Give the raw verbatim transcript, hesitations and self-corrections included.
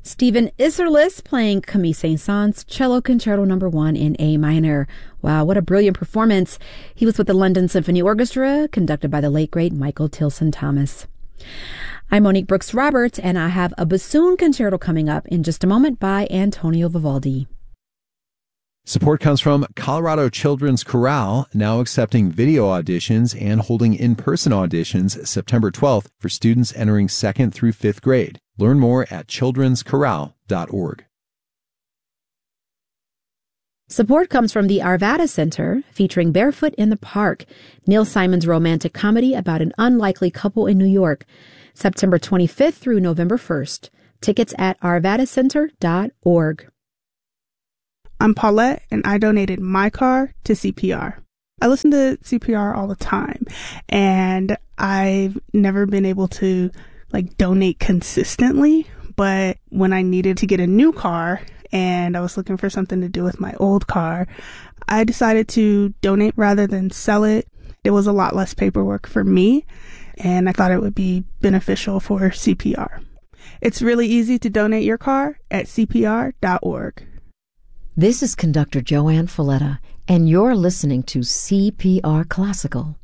Stephen Isserlis playing Camille Saint-Saëns Cello Concerto Number One in A minor. Wow, what a brilliant performance! He was with the London Symphony Orchestra, conducted by the late great Michael Tilson Thomas. I'm Monique Brooks Roberts, and I have a bassoon concerto coming up in just a moment by Antonio Vivaldi. Support comes from Colorado Children's Chorale, now accepting video auditions and holding in-person auditions September twelfth for students entering second through fifth grade. Learn more at children's chorale dot org. Support comes from the Arvada Center, featuring Barefoot in the Park, Neil Simon's romantic comedy about an unlikely couple in New York, September twenty-fifth through November first. Tickets at arvada center dot org. I'm Paulette, and I donated my car to C P R. I listen to C P R all the time, and I've never been able to like donate consistently, but when I needed to get a new car and I was looking for something to do with my old car, I decided to donate rather than sell it. It was a lot less paperwork for me, and I thought it would be beneficial for C P R. It's really easy to donate your car at C P R dot org. This is conductor Joanne Folletta, and you're listening to C P R Classical.